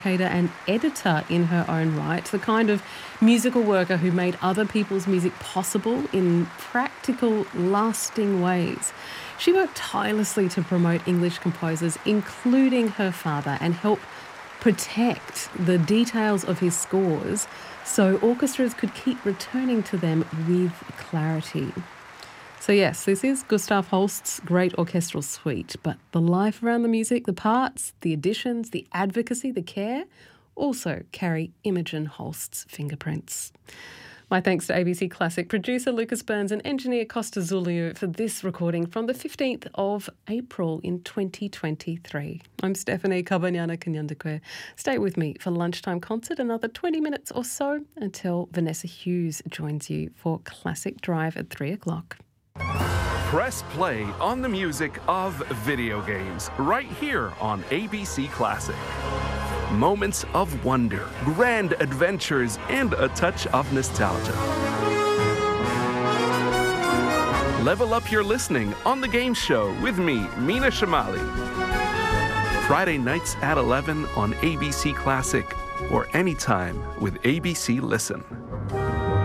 and editor in her own right, the kind of musical worker who made other people's music possible in practical, lasting ways. She worked tirelessly to promote English composers, including her father, and help protect the details of his scores so orchestras could keep returning to them with clarity. So yes, this is Gustav Holst's great orchestral suite, but the life around the music, the parts, the additions, the advocacy, the care, also carry Imogen Holst's fingerprints. My thanks to ABC Classic producer Lucas Burns and engineer Costa Zuliu for this recording from the 15th of April in 2023. I'm Stephanie Kabanyana Kanyandakwe. Stay with me for Lunchtime Concert, another 20 minutes or so until Vanessa Hughes joins you for Classic Drive at 3 o'clock. Press play on the music of video games right here on ABC Classic. Moments of wonder, grand adventures, and a touch of nostalgia. Level up your listening on The Game Show with me, Mina Shamali. Friday nights at 11 on ABC Classic or anytime with ABC Listen.